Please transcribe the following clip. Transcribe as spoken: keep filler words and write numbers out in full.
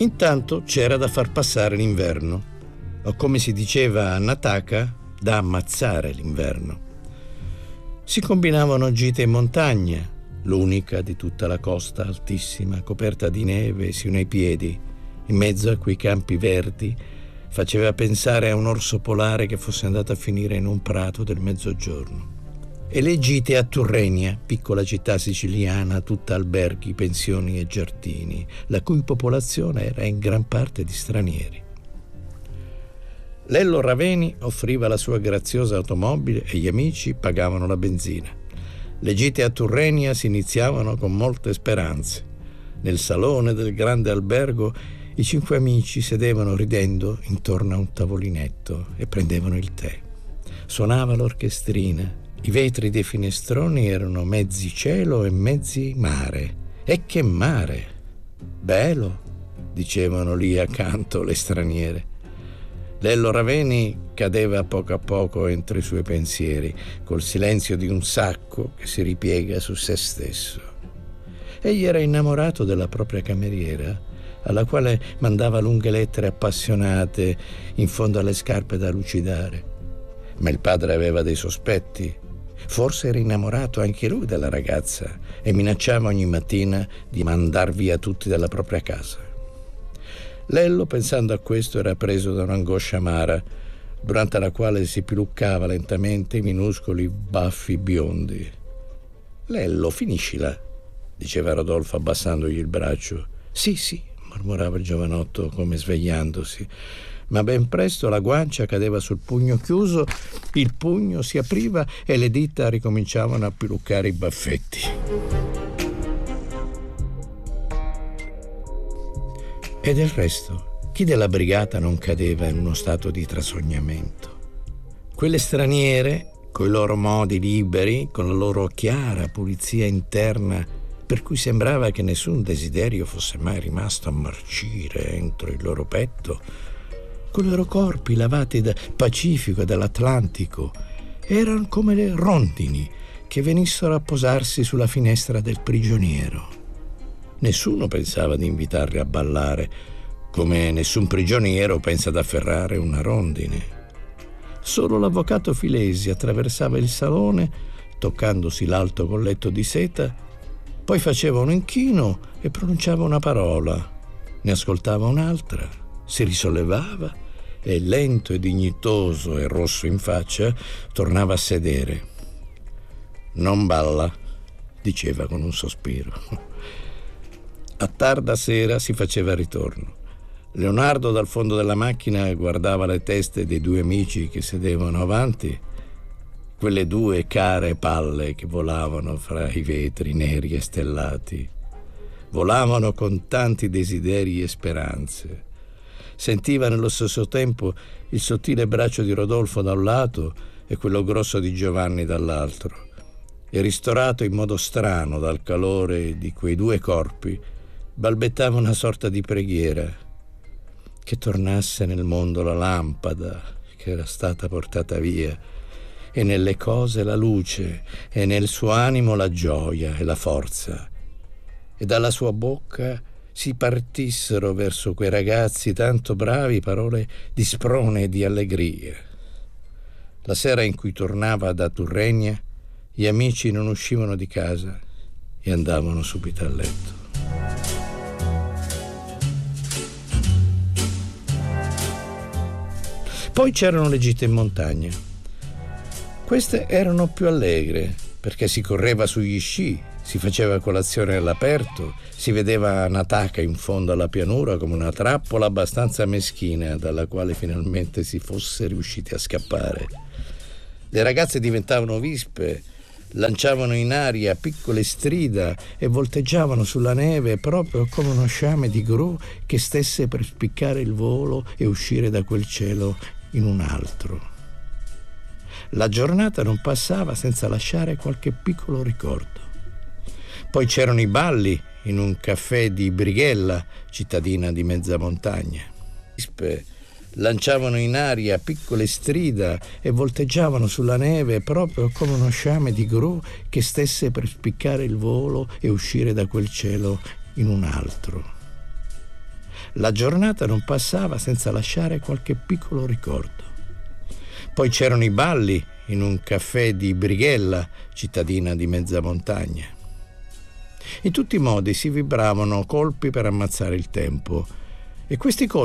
Intanto c'era da far passare l'inverno, o come si diceva a Nataka, da ammazzare l'inverno. Si combinavano gite in montagna, l'unica di tutta la costa altissima, coperta di neve sino ai piedi, in mezzo a quei campi verdi. Faceva pensare a un orso polare che fosse andato a finire in un prato del mezzogiorno. E le gite a Turrenia, piccola città siciliana, tutta alberghi, pensioni e giardini, la cui popolazione era in gran parte di stranieri. Lello Raveni offriva la sua graziosa automobile e gli amici pagavano la benzina. Le gite a Turrenia si iniziavano con molte speranze. Nel salone del grande albergo i cinque amici sedevano ridendo intorno a un tavolinetto e prendevano il tè. Suonava l'orchestrina. I vetri dei finestroni erano mezzi cielo e mezzi mare. E che mare! Bello, dicevano lì accanto le straniere. Lello Raveni cadeva a poco a poco entro i suoi pensieri, col silenzio di un sacco che si ripiega su se stesso. Egli era innamorato della propria cameriera, alla quale mandava lunghe lettere appassionate in fondo alle scarpe da lucidare. Ma il padre aveva dei sospetti. Forse era innamorato anche lui della ragazza e minacciava ogni mattina di mandar via tutti dalla propria casa. Lello, pensando a questo, era preso da un'angoscia amara, durante la quale si piluccava lentamente i minuscoli baffi biondi. «Lello, finiscila», diceva Rodolfo abbassandogli il braccio. «Sì, sì», mormorava il giovanotto come svegliandosi, ma ben presto la guancia cadeva sul pugno chiuso, il pugno si apriva e le dita ricominciavano a piluccare i baffetti. E del resto, chi della brigata non cadeva in uno stato di trasognamento? Quelle straniere, coi loro modi liberi, con la loro chiara pulizia interna, per cui sembrava che nessun desiderio fosse mai rimasto a marcire entro il loro petto, con i loro corpi lavati dal Pacifico e dall'Atlantico, erano come le rondini che venissero a posarsi sulla finestra del prigioniero. Nessuno pensava di invitarli a ballare, come nessun prigioniero pensa ad afferrare una rondine. Solo l'avvocato Filesi attraversava il salone, toccandosi l'alto colletto di seta, poi faceva un inchino e pronunciava una parola, ne ascoltava un'altra, si risollevava e, lento e dignitoso e rosso in faccia, tornava a sedere. «Non balla», diceva con un sospiro. A tarda sera si faceva ritorno. Leonardo dal fondo della macchina guardava le teste dei due amici che sedevano avanti, quelle due care palle che volavano fra i vetri neri e stellati. Volavano con tanti desideri e speranze. Sentiva nello stesso tempo il sottile braccio di Rodolfo da un lato e quello grosso di Giovanni dall'altro. E ristorato in modo strano dal calore di quei due corpi, balbettava una sorta di preghiera: che tornasse nel mondo la lampada che era stata portata via, e nelle cose la luce, e nel suo animo la gioia e la forza, e dalla sua bocca si partissero verso quei ragazzi tanto bravi parole di sprone e di allegria. La sera in cui tornava da Turrenia, gli amici non uscivano di casa e andavano subito a letto. Poi c'erano le gite in montagna. Queste erano più allegre, perché si correva sugli sci, si faceva colazione all'aperto, si vedeva Nataka in fondo alla pianura come una trappola abbastanza meschina dalla quale finalmente si fosse riusciti a scappare. Le ragazze diventavano vispe, lanciavano in aria piccole strida e volteggiavano sulla neve proprio come uno sciame di gru che stesse per spiccare il volo e uscire da quel cielo in un altro. La giornata non passava senza lasciare qualche piccolo ricordo. Poi c'erano i balli in un caffè di Brighella, cittadina di mezza montagna. Vispe lanciavano in aria piccole strida e volteggiavano sulla neve proprio come uno sciame di gru che stesse per spiccare il volo e uscire da quel cielo in un altro. La giornata non passava senza lasciare qualche piccolo ricordo. Poi c'erano i balli in un caffè di Brighella, cittadina di mezza montagna. In tutti i modi si vibravano colpi per ammazzare il tempo, e questi colpi